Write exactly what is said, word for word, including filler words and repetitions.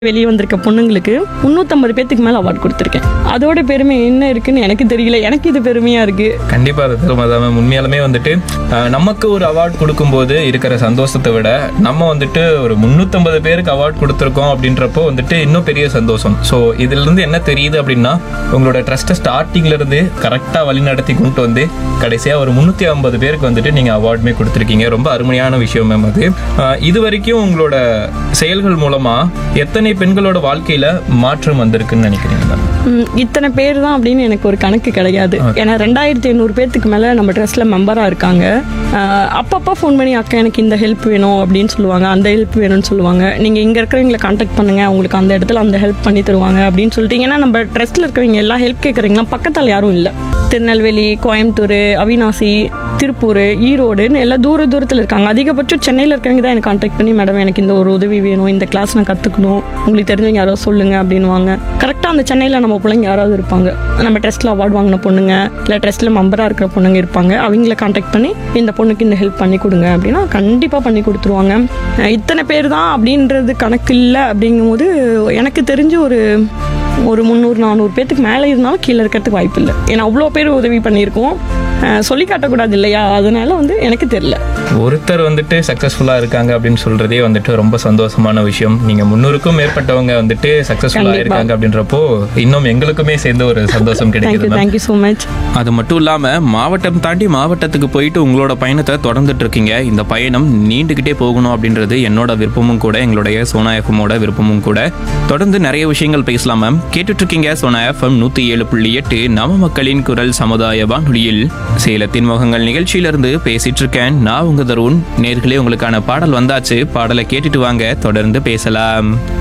வெளியே வந்திருக்க பொண்ணுங்களுக்கு முந்நூற்றம்பது பேத்துக்கு மேலே அவார்ட் கொடுத்துருக்கேன். அதோட பெருமை என்ன இருக்குன்னு எனக்கு தெரியல. எனக்கு இது பெருமையாக இருக்குது. கண்டிப்பாக அது பெருமை தான். உண்மையாலுமே வந்துட்டு அஹ், நமக்கு ஒரு அவார்ட் கொடுக்கும்போது இருக்கிற சந்தோஷத்தை விட நம்ம வந்துட்டு ஒரு முந்நூற்றம்பது பேருக்கு அவார்ட் கொடுத்துருக்கோம் அப்படின்றப்போ வந்துட்டு இன்னும் பெரிய சந்தோஷம். ஸோ இதுலேருந்து என்ன தெரியுது அப்படின்னா உங்களோட ட்ரஸ்ட்டை ஸ்டார்டிங்லேருந்து கரெக்டாக வழி நடத்தி கொண்டு வந்து கடைசியாக ஒரு முந்நூற்றி ஐம்பது பேருக்கு வந்துட்டு நீங்கள் அவார்டுமே கொடுத்துருக்கீங்க. ரொம்ப அருமையான விஷயம் மேம் அது. அஹ், இது வரைக்கும் உங்களோட செயல்கள் மூலமாக எத்தனை பெண்களோட வாழ்க்கையில மாற்றம் வந்திருக்குன்னு நினைக்கிறீங்க மேம்? ம், இத்தனை பேர் தான் அப்படின்னு எனக்கு ஒரு கணக்கு கிடையாது. ஏன்னா ரெண்டாயிரத்தி ஐநூறு பேர்த்துக்கு மேலே நம்ம ட்ரஸ்ட்டில் மெம்பராக இருக்காங்க. ஆஹ், அப்பப்போ ஃபோன் பண்ணி அக்கா எனக்கு இந்த ஹெல்ப் வேணும் அப்படின்னு சொல்லுவாங்க, அந்த ஹெல்ப் வேணும்னு சொல்லுவாங்க. நீங்கள் இங்கே இருக்கிறவங்களை காண்டாக்ட் பண்ணுங்கள், உங்களுக்கு அந்த இடத்துல அந்த ஹெல்ப் பண்ணி தருவாங்க அப்படின்னு சொல்லிட்டு. ஏன்னா நம்ம ட்ரஸ்ட்டில் இருக்கிறவங்க எல்லாம் ஹெல்ப் கேட்குறீங்களா, பக்கத்தால் யாரும் இல்லை. திருநெல்வேலி, கோயம்புத்தூர், அவினாசி, திருப்பூர், ஈரோடுன்னு எல்லாம் தூர தூரத்தில் இருக்காங்க. அதிகபட்சம் சென்னையில் இருக்கிறவங்க தான் எனக்கு காண்டாக்ட் பண்ணி மேடம் எனக்கு இந்த ஒரு உதவி வேணும், இந்த கிளாஸ் நான் கற்றுக்கணும், உங்களுக்கு தெரிஞ்சவங்க யாராவது சொல்லுங்கள் அப்படின்வாங்க. கரெக்டாக அந்த சென்னையில் நம்ம பிள்ளைங்க யாராவது இருப்பாங்க, நம்ம ட்ரஸ்ட்டில் அவார்டு வாங்கின பொண்ணுங்க இல்லை ட்ரஸ்ட்டில் மெம்பராக இருக்கிற பொண்ணுங்க இருப்பாங்க. அவங்கள காண்டாக்ட் பண்ணி இந்த பொண்ணுக்கு இந்த ஹெல்ப் பண்ணி கொடுங்க அப்படின்னா கண்டிப்பாக பண்ணி கொடுத்துருவாங்க. அஹ் இத்தனை பேர் தான் அப்படின்றது கணக்கு இல்லை. அப்படிங்கும்போது எனக்கு தெரிஞ்சு ஒரு ஒரு முந்நூறு நானூறு பேத்துக்கு மேலே இருந்தாலும் கீழே இருக்கிறதுக்கு வாய்ப்பு இல்லை. ஏன்னா அவ்வளோ பேர் உதவி பண்ணியிருக்கோம். அஹ் சொல்லி காட்டக்கூடாது இல்லையா, அதனால வந்து எனக்கு தெரியல. ஒருத்தர் வந்துட்டு சக்ஸஸ்ஃபுல்லாக இருக்காங்க அப்படின்னு சொல்றதே வந்துட்டு ரொம்ப சந்தோஷமான விஷயம். நீங்கள் முன்னூறுக்கும் மேற்பட்டவங்க வந்துட்டு சக்ஸஸ்ஃபுல்லாக இருக்காங்க அப்படின்றப்போ இன்னும் எங்களுக்குமே சேர்ந்து ஒரு சந்தோஷம் கிடைக்குது மேம். Thank you so much. அது மட்டும் இல்லாமல் மாவட்டம் தாண்டி மாவட்டத்துக்கு போயிட்டு உங்களோட பயணத்தை தொடர்ந்துட்டு இருக்கீங்க. இந்த பயணம் நீண்டுக்கிட்டே போகணும் அப்படின்றது என்னோட விருப்பமும் கூட, எங்களுடைய சோனா எஃப்எம்மோட விருப்பமும் கூட. தொடர்ந்து நிறைய விஷயங்கள் பேசலாம் மேம். கேட்டுட்டு இருக்கீங்க சோனா எஃப்எம் நூற்றி ஏழு புள்ளி எட்டு நம்ம மக்களின் குரல் சமுதாய வானொலியில் சேலத்தின் முகங்கள் நிகழ்ச்சியிலிருந்து பேசிட்டு இருக்கேன் நான் உங்க தருண். நேர்களே, உங்களுக்கான பாடல் வந்தாச்சு. பாடலை கேட்டுட்டு வாங்க, தொடர்ந்து பேசலாம்.